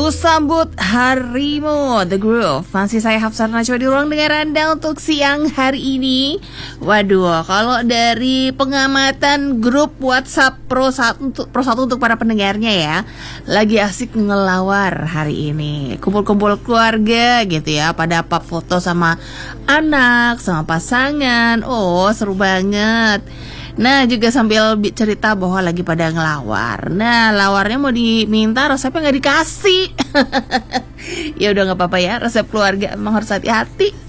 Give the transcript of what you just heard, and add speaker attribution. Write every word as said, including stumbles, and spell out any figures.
Speaker 1: Ku sambut harimu, The Groove. Masih saya Hafsat Najwa di ruang dengar Anda untuk siang hari ini. Waduh, kalau dari pengamatan grup WhatsApp Pro satu untuk Pro satu untuk para pendengarnya ya, lagi asik ngelawar hari ini. Kumpul-kumpul keluarga gitu ya, pada up foto sama anak, sama pasangan. Oh, seru banget. Nah, juga sambil cerita bahwa lagi pada ngelawar. Nah, lawarnya mau diminta, resepnya nggak dikasih. Ya udah nggak apa-apa ya, resep keluarga emang harus hati-hati.